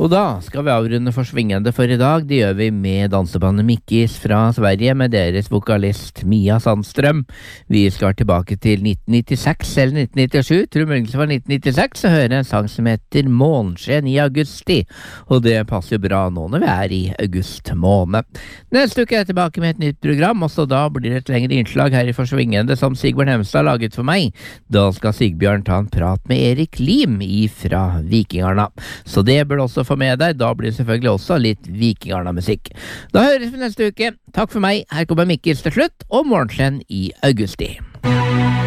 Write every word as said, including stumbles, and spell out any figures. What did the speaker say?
Og da skal vi avrunde for svingende for i dag. Det gjør vi med dansebandet Mikkis fra Sverige med deres vokalist Mia Sandstrøm. Vi skal tilbake til nitten nittiseks eller nitten nittisju, tror muligens det var nitten nittiseks, og høre en sang som heter Månskjen i augusti. Og det passer jo bra nå når vi er i august måned. Neste uke er jeg tilbake med et nytt program, og så da blir det et lengre innslag her i Forsvingende som Sigbjørn Hemstad har laget for meg. Da skal Sigbjørn ta en prat med Erik Lim fra Vikingarna. Så det bør du også få med deg. Da blir det selvfølgelig også litt Vikingarna-musikk. Da høres vi neste uke. Takk for meg. Her kommer Mikkis til slutt, og Månskjen i augusti.